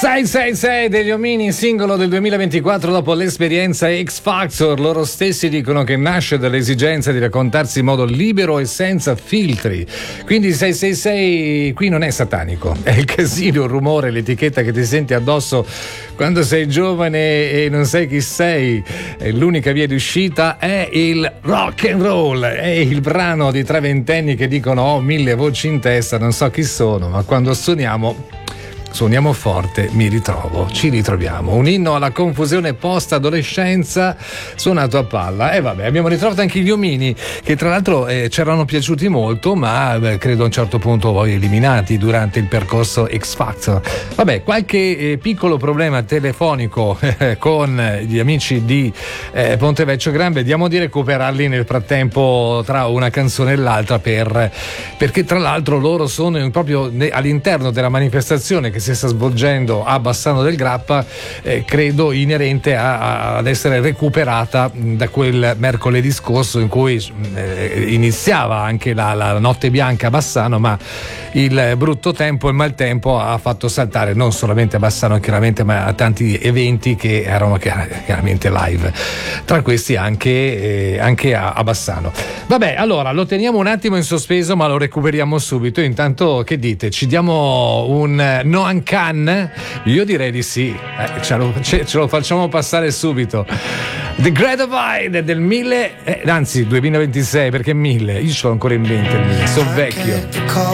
666 degli Omini, singolo del 2024 dopo l'esperienza X Factor. Loro stessi dicono che nasce dall'esigenza di raccontarsi in modo libero e senza filtri. Quindi 666 qui non è satanico, è il casino, il rumore, l'etichetta che ti senti addosso quando sei giovane e non sai chi sei. L'unica via di uscita è il rock and roll, è il brano di tre ventenni che dicono ho 1000 voci in testa, non so chi sono, ma quando suoniamo forte, mi ritrovo, ci ritroviamo. Un inno alla confusione post-adolescenza suonato a palla. E vabbè, abbiamo ritrovato anche gli Omini, che tra l'altro ci erano piaciuti molto, ma credo a un certo punto poi eliminati durante il percorso X Factor. Vabbè, qualche piccolo problema telefonico con gli amici di Pontevecchio Gran. Vediamo di recuperarli nel frattempo tra una canzone e l'altra, perché tra l'altro loro sono proprio all'interno della manifestazione che si sta svolgendo a Bassano del Grappa, credo inerente ad essere recuperata da quel mercoledì scorso in cui iniziava anche la notte bianca a Bassano, ma il brutto tempo e il maltempo ha fatto saltare non solamente a Bassano chiaramente, ma a tanti eventi che erano chiaramente live, tra questi anche a Bassano. Vabbè, allora lo teniamo un attimo in sospeso, ma lo recuperiamo subito. Intanto che dite? Ci diamo un Noan Khan? Io direi di sì, ce lo facciamo passare subito. The Great Divide del 2026, perché 1000, io ce l'ho ancora in mente, sono vecchio.